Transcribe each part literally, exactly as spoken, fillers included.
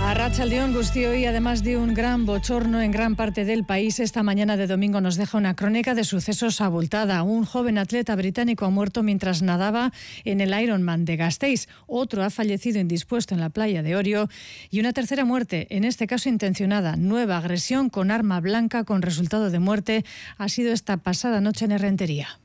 Arratsaldeon guztioi, además de un gran bochorno en gran parte del país, esta mañana de domingo nos deja una crónica de sucesos abultada. Un joven atleta británico ha muerto mientras nadaba en el Ironman de Gasteiz. Otro ha fallecido indispuesto en la playa de Orio. Y una tercera muerte, en este caso intencionada. Nueva agresión con arma blanca con resultado de muerte ha sido esta pasada noche en Errentería.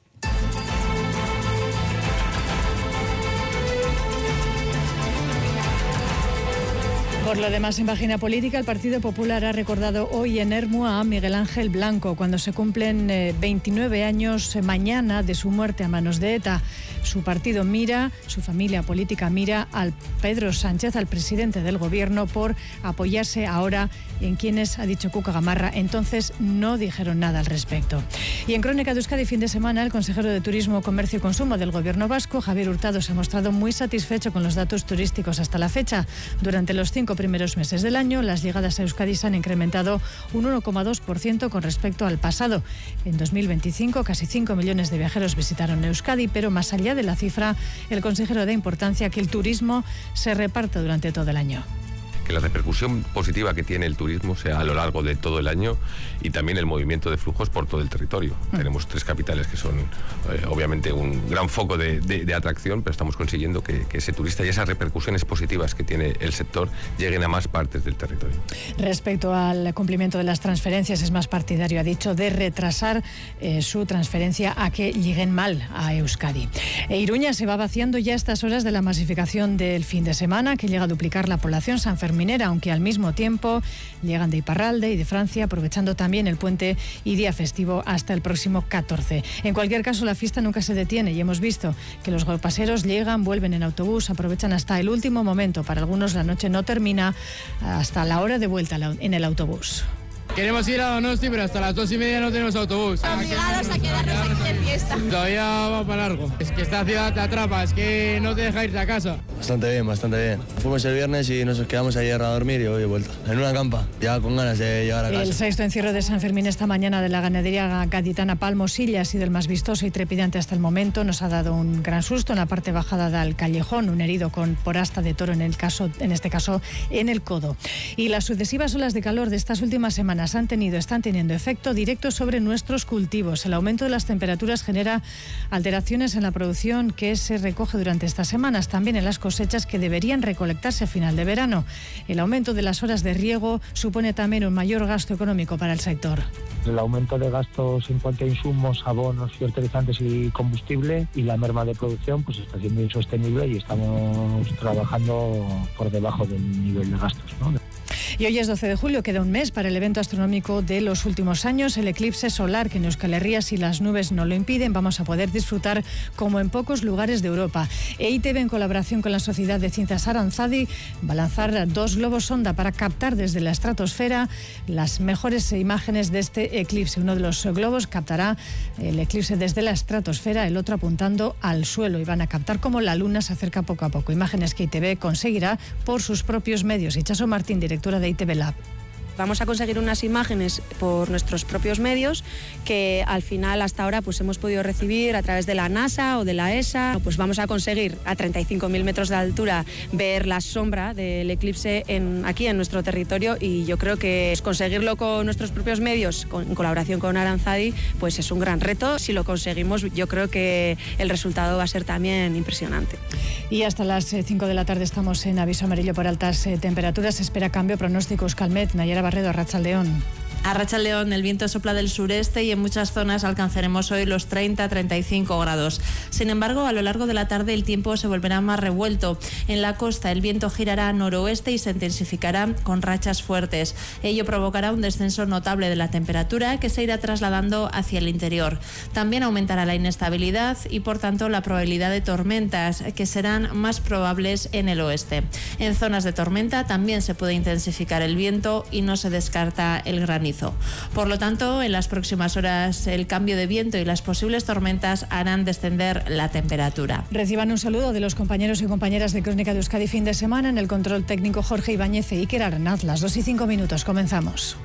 Por lo demás, en página política, el Partido Popular ha recordado hoy en Ermua a Miguel Ángel Blanco, cuando se cumplen eh, veintinueve años eh, mañana de su muerte a manos de ETA. Su partido mira, su familia política mira al Pedro Sánchez, al presidente del gobierno, por apoyarse ahora en quienes, ha dicho Cuca Gamarra, entonces no dijeron nada al respecto. Y en Crónica de Euskadi, fin de semana, el consejero de Turismo, Comercio y Consumo del gobierno vasco, Javier Hurtado, se ha mostrado muy satisfecho con los datos turísticos hasta la fecha. Durante los cinco primeros meses del año, las llegadas a Euskadi se han incrementado un uno coma dos por ciento con respecto al pasado. En dos mil veinticinco, casi cinco millones de viajeros visitaron Euskadi, pero más allá de la cifra, el consejero da importancia a que el turismo se reparta durante todo el año. Que la repercusión positiva que tiene el turismo sea a lo largo de todo el año y también el movimiento de flujos por todo el territorio. Mm. Tenemos tres capitales que son eh, obviamente un gran foco de, de, de atracción, pero estamos consiguiendo que, que ese turista y esas repercusiones positivas que tiene el sector lleguen a más partes del territorio. Respecto al cumplimiento de las transferencias, es más partidario, ha dicho, de retrasar eh, su transferencia a que lleguen mal a Euskadi. E Iruña se va vaciando ya a estas horas de la masificación del fin de semana, que llega a duplicar la población sanferminera, aunque al mismo tiempo llegan de Iparralde y de Francia, aprovechando también el puente y día festivo hasta el próximo catorce. En cualquier caso, la fiesta nunca se detiene y hemos visto que los paseros llegan, vuelven en autobús, aprovechan hasta el último momento. Para algunos la noche no termina hasta la hora de vuelta en el autobús. Queremos ir a Donosti, pero hasta las dos y media no tenemos autobús. Obligados a quedarnos aquí de fiesta. Todavía va para largo. Es que esta ciudad te atrapa, es que no te deja irte a casa. Bastante bien, bastante bien. Fuimos el viernes y nos quedamos ayer a dormir y hoy he vuelto. En una campa, ya con ganas de llegar a casa. El sexto encierro de San Fermín esta mañana de la ganadería gaditana Palmosilla ha sido el más vistoso y trepidante hasta el momento. Nos ha dado un gran susto en la parte bajada del callejón, un herido con por asta de toro en, el caso, en este caso en el codo. Y las sucesivas olas de calor de estas últimas semanas han tenido, están teniendo efecto directo sobre nuestros cultivos. El aumento de las temperaturas genera alteraciones en la producción que se recoge durante estas semanas, también en las cosechas que deberían recolectarse a final de verano. El aumento de las horas de riego supone también un mayor gasto económico para el sector. El aumento de gastos en cuanto a insumos, abonos, fertilizantes y combustible, y la merma de producción pues está siendo insostenible y estamos trabajando por debajo del nivel de gastos, ¿no? Y hoy es doce de julio, queda un mes para el evento astronómico de los últimos años, el eclipse solar, que en Euskal Herria, si las nubes no lo impiden, vamos a poder disfrutar como en pocos lugares de Europa. E I T V, en colaboración con la Sociedad de Ciencias Aranzadi, va a lanzar dos globos sonda para captar desde la estratosfera las mejores imágenes de este eclipse. Uno de los globos captará el eclipse desde la estratosfera, el otro apuntando al suelo, y van a captar cómo la luna se acerca poco a poco. Imágenes que I T V conseguirá por sus propios medios. Itxaso Martín, directora de I T V Lab. Vamos a conseguir unas imágenes por nuestros propios medios que al final hasta ahora pues hemos podido recibir a través de la NASA o de la E S A. Pues vamos a conseguir a treinta y cinco mil metros de altura ver la sombra del eclipse en, aquí en nuestro territorio, y yo creo que conseguirlo con nuestros propios medios, con, en colaboración con Aranzadi, pues es un gran reto. Si lo conseguimos, yo creo que el resultado va a ser también impresionante. Y hasta las cinco de la tarde estamos en aviso amarillo por altas eh, temperaturas. Se espera cambio, pronóstico Euskalmet. Nayara Barredo, arratsaldeon. Arratsaldeon, el viento sopla del sureste y en muchas zonas alcanzaremos hoy los treinta a treinta y cinco grados. Sin embargo, a lo largo de la tarde el tiempo se volverá más revuelto. En la costa el viento girará a noroeste y se intensificará con rachas fuertes. Ello provocará un descenso notable de la temperatura que se irá trasladando hacia el interior. También aumentará la inestabilidad y por tanto la probabilidad de tormentas, que serán más probables en el oeste. En zonas de tormenta también se puede intensificar el viento y no se descarta el granizo. Por lo tanto, en las próximas horas el cambio de viento y las posibles tormentas harán descender la temperatura. Reciban un saludo de los compañeros y compañeras de Crónica de Euskadi fin de semana. En el control técnico Jorge Ibáñez e Iker Aranaz. Las dos y cinco minutos. Comenzamos.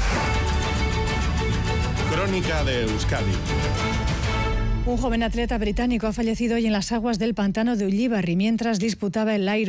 Crónica de Euskadi. Un joven atleta británico ha fallecido hoy en las aguas del pantano de Ullíbarri mientras disputaba el Ironman